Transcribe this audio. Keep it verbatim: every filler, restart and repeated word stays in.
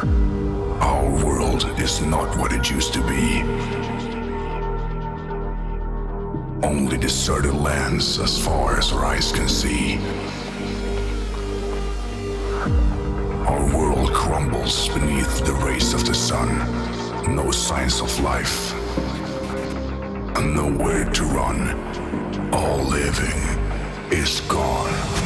Our world is not what it used to be. Only deserted lands as far as our eyes can see. Our world crumbles beneath the rays of the sun. No signs of life, and nowhere to run. All living is gone.